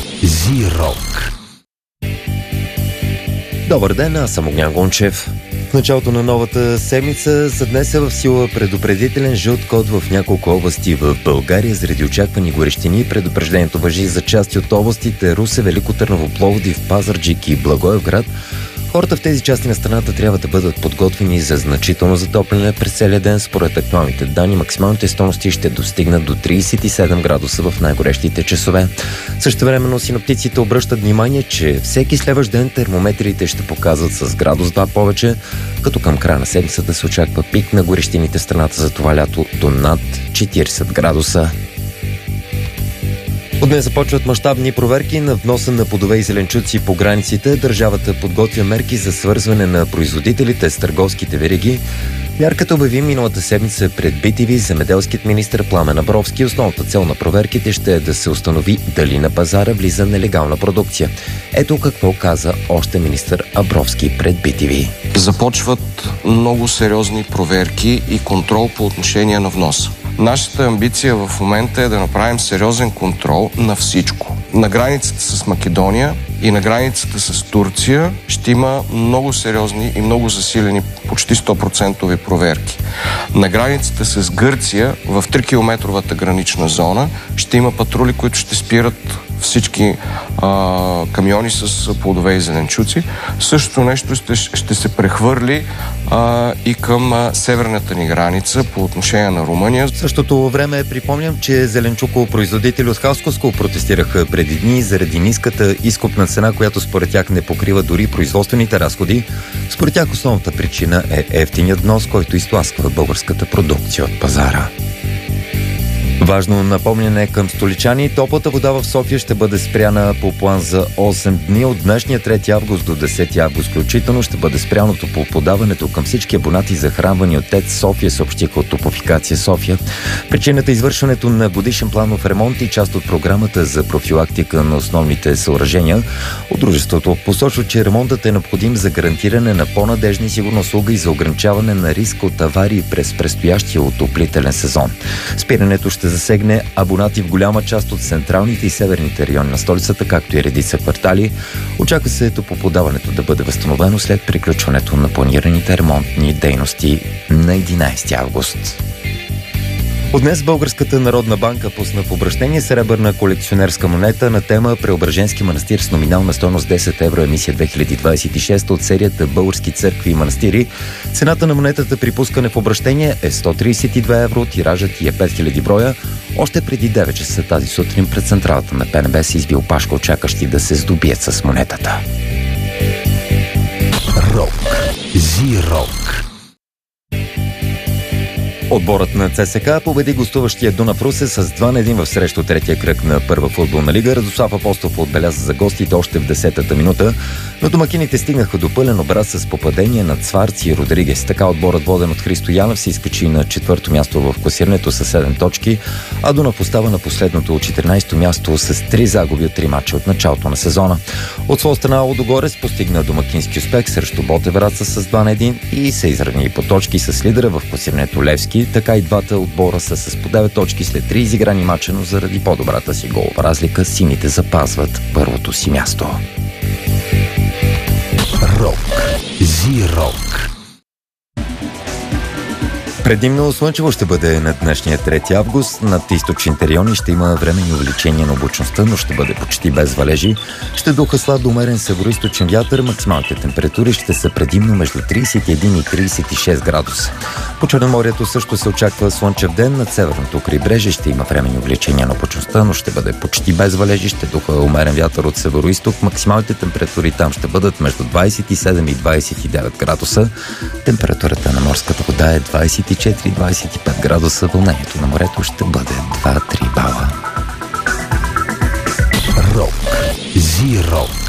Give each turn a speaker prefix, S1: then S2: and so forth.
S1: Зирок. Добър ден, аз съм Огнян Гончев. В началото на новата седмица за днес е в сила предупредителен жълт код в няколко области в България заради очаквани горещини. Предупреждението важи за части от областите Русе, Велико Търново, Пловдив, Пазарджик и Благоевград. Хората в тези части на страната трябва да бъдат подготвени за значително затопляне през целия ден. Според актуалните данни, максималните стойности ще достигнат до 37 градуса в най-горещите часове. Същевременно синоптиците обръщат внимание, че всеки следващ ден термометрите ще показват с градус 2 повече, като към края на седмицата се очаква пик на горещините в страната за това лято до над 40 градуса. От днес започват мащабни проверки на вноса на плодове и зеленчуци по границите. Държавата подготвя мерки за свързване на производителите с търговските вериги. Мярката обяви миналата седмица пред BTV земеделският министър Пламен Абровски. Основната цел на проверките ще е да се установи дали на пазара влиза нелегална продукция. Ето какво каза още министър Абровски пред BTV.
S2: Започват много сериозни проверки и контрол по отношение на вноса. Нашата амбиция в момента е да направим сериозен контрол на всичко. На границата с Македония и на границата с Турция ще има много сериозни и много засилени почти 100% проверки. На границата с Гърция в 3-километровата гранична зона ще има патрули, които ще спират всички камиони с плодове и зеленчуци. Същото нещо ще се прехвърли и към северната ни граница по отношение на Румъния.
S1: В същото време припомням, че зеленчукопроизводители от Хасковско протестираха преди дни заради ниската изкупна цена, която според тях не покрива дори производствените разходи. Според тях основната причина е евтиният внос, който изтласква българската продукция от пазара. Важно напомняне към столичани. Топлата вода в София ще бъде спряна по план за 8 дни. От днешния 3 август до 10 август включително ще бъде спряно топлоподаването към всички абонати захранвани от ТЕЦ София, съобщиха от Топлофикация София. Причината е извършването на годишен планов ремонт и част от програмата за профилактика на основните съоръжения. От дружеството посочва, че ремонтът е необходим за гарантиране на по-надежна и сигурна услуга и за ограничаване на риск от аварии през предстоящия отоплителен сезон. Спирането ще засегне абонати в голяма част от централните и северните райони на столицата, както и редица квартали. Очаква се топлоподаването да бъде възстановено след приключването на планираните ремонтни дейности на 11 август. От днес Българската народна банка пусна в обращение сребърна колекционерска монета на тема Преображенски манастир с номинална стойност 10 евро, емисия 2026 от серията Български църкви и манастири. Цената на монетата при пускане в обращение е 132 евро, тиражът и е 5000 броя. Още преди 9 часа тази сутрин пред централата на ПНБ се изби опашка, очакващи да се здобият с монетата. Рок. Зирок. Отборът на ЦСКА победи гостуващия Дунав Русе с 2-1 в срещу третия кръг на първа футболна лига. Радослав Апостолов отбеляза за гостите още в 10-та минута, но домакините стигнаха до пълен образ с попадение на Цварци и Родригес. Така отборът, воден от Христо Янев, се изкачи на 4-то място в класирането с 7 точки, а Дунав остава на последното 14-то място с 3 загуби от 3 мача от началото на сезона. От своя страна Лудогорец постигна домакински успех срещу Ботевраца с 2-1 и се изравни по точки с лидера в класирането Левски. Така и двата отбора са с по 9 точки след 3 изиграни мача, но заради по-добрата си голова разлика сините запазват първото си място. Рок. Зирок. Предимно слънчево ще бъде на днешния 3 август. Над източните райони ще има временни увеличения на облачността, но ще бъде почти без валежи. Ще духа слаб до умерен североизточен вятър. Максималните температури ще са предимно между 31 и 36 градуса. По Черноморието също се очаква слънчев ден. Над северното крайбрежие ще има временни увеличения на облачността, но ще бъде почти без валежи. Ще духа умерен вятър от североизток. Максималните температури там ще бъдат между 27 и 29 градуса. Температурата на морската вода е 24-25 градуса, вълнението на морето ще бъде 2-3 бала. Рок. Зирок.